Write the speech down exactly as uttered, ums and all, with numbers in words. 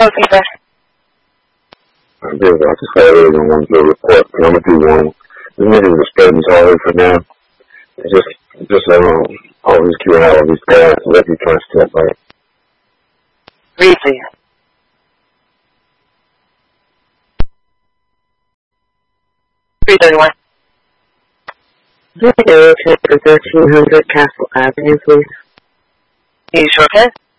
feedback. I did. I just got really don't want to do a report, but I'm gonna do one. This nigga was spreading his all for now. It's just, just um, always queuing out all these guys. Let me try to step right. Read, please. three thirty-one. Video check for thirteen hundred Castle Avenue, please. Are you sure, Ken?